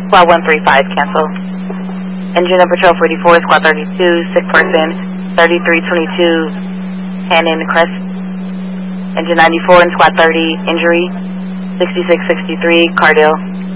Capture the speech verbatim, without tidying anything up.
Squad one three five, cancel. Engine number Patrol forty-four, Squad thirty-two, sick person, thirty-three twenty-two, Hannon Crest. Engine ninety-four and Squad thirty, injury, sixty-six sixty-three, Cardale.